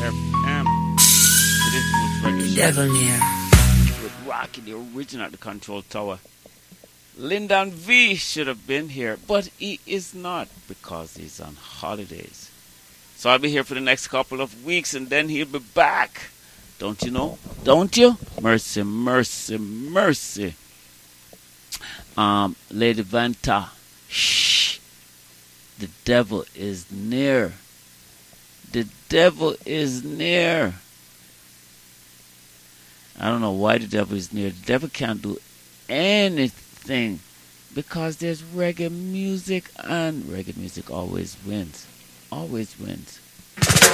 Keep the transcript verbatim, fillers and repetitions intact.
M. It is Roots Reggae Show. Devil near. With Rocky, the original at the control tower. Lyndon V should have been here, but he is not because he's on holidays. So I'll be here for the next couple of weeks, and then he'll be back. Don't you know? Don't you? Mercy, mercy, mercy. Um, Lady Vanta, shh. The devil is near. The devil is near. I don't know why the devil is near. The devil can't do anything because there's reggae music, and reggae music always wins. Always wins.